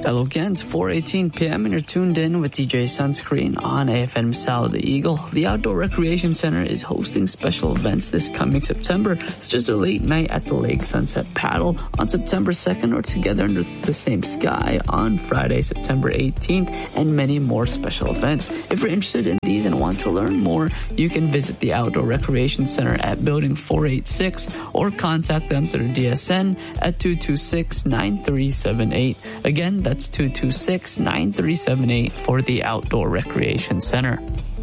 Hello again, it's 4:18 p.m. and you're tuned in with DJ Sunscreen on AFM Sal the Eagle. The Outdoor Recreation Center is hosting special events this coming September. It's just a late night at the Lake Sunset Paddle on September 2nd or Together Under the Same Sky on Friday, September 18th, and many more special events. If you're interested in these and want to learn more, you can visit the Outdoor Recreation Center at Building 486 or contact them through DSN at 226-9378. Again, that's 226-9378 for the Outdoor Recreation Center.